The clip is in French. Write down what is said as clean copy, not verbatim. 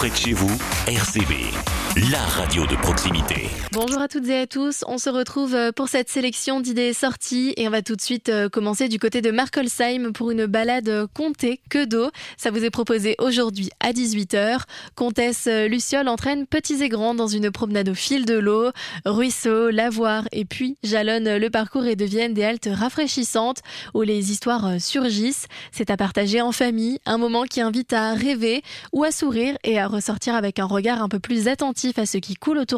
près de chez vous, RCV, la radio de proximité. Bonjour à toutes et à tous, on se retrouve pour cette sélection d'idées sorties et on va tout de suite commencer du côté de Markolsheim pour une balade Comté que d'eau. Ça vous est proposé aujourd'hui à 18h. Comtesse Luciole entraîne petits et grands dans une promenade au fil de l'eau. Ruisseaux, lavoirs et puis jalonnent le parcours et deviennent des haltes rafraîchissantes où les histoires surgissent. C'est à partager en famille, un moment qui invite à rêver ou à sourire et à ressortir avec un regard un peu plus attentif à ce qui coule autour